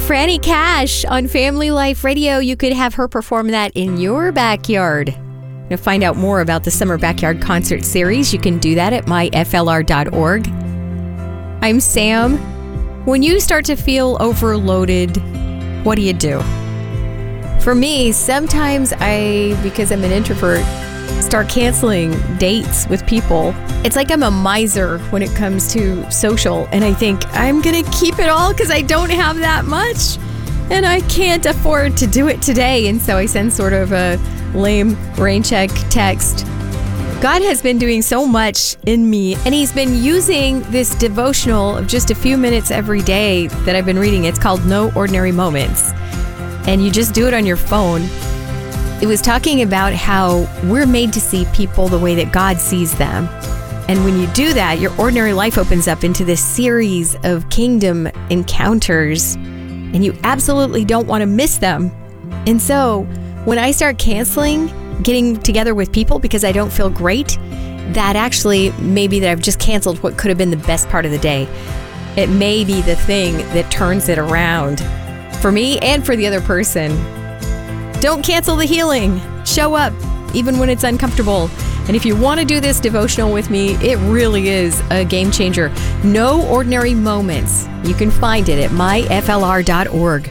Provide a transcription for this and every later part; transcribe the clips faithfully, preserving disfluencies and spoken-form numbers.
Franny Cash on Family Life Radio. You could have her perform that in your backyard. To find out more about the Summer Backyard Concert Series, you can do that at my f l r dot org. I'm Sam. When you start to feel overloaded, what do you do? For me, sometimes I, because I'm an introvert, start canceling dates with people. It's like I'm a miser when it comes to social, and I think I'm going to keep it all because I don't have that much, and I can't afford to do it today, and so I send sort of a lame rain check text. God has been doing so much in me, and he's been using this devotional of just a few minutes every day that I've been reading. It's called No Ordinary Moments, and you just do it on your phone. It was talking about how we're made to see people the way that God sees them. And when you do that, your ordinary life opens up into this series of kingdom encounters, and you absolutely don't want to miss them. And so when I start canceling getting together with people because I don't feel great, that actually may be that I've just canceled what could have been the best part of the day. It may be the thing that turns it around for me and for the other person. Don't cancel the healing. Show up, even when it's uncomfortable. And if you want to do this devotional with me, it really is a game changer. No Ordinary Moments. You can find it at my f l r dot org.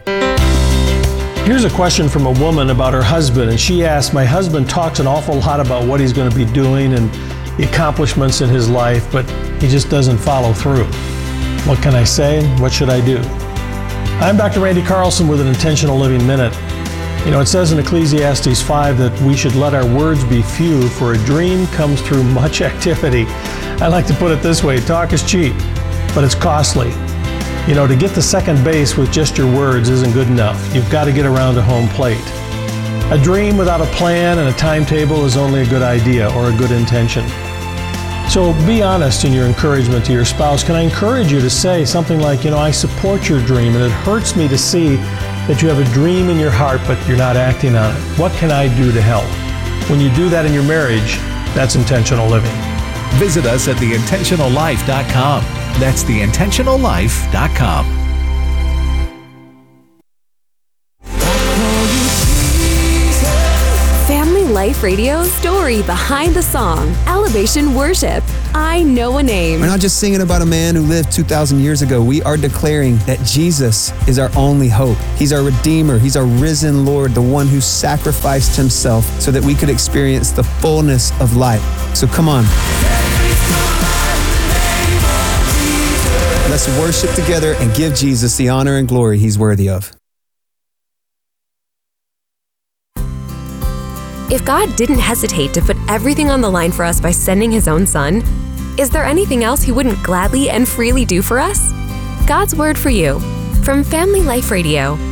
Here's a question from a woman about her husband, and she asked, my husband talks an awful lot about what he's going to be doing and the accomplishments in his life, but he just doesn't follow through. What can I say? What should I do? I'm Doctor Randy Carlson with an Intentional Living Minute. You know, it says in Ecclesiastes five that we should let our words be few, for a dream comes through much activity. I like to put it this way, talk is cheap, but it's costly. You know, to get to second base with just your words isn't good enough. You've got to get around to home plate. A dream without a plan and a timetable is only a good idea or a good intention. So be honest in your encouragement to your spouse. Can I encourage you to say something like, you know, I support your dream, and it hurts me to see that you have a dream in your heart, but you're not acting on it. What can I do to help? When you do that in your marriage, that's intentional living. Visit us at the intentional life dot com. That's the intentional life dot com. Family Life Radio, story behind the song, Elevation Worship. I Know a Name. We're not just singing about a man who lived two thousand years ago. We are declaring that Jesus is our only hope. He's our Redeemer. He's our risen Lord, the one who sacrificed himself so that we could experience the fullness of life. So come on. Let's worship together and give Jesus the honor and glory he's worthy of. If God didn't hesitate to put everything on the line for us by sending his own son, is there anything else he wouldn't gladly and freely do for us? God's word for you from Family Life Radio.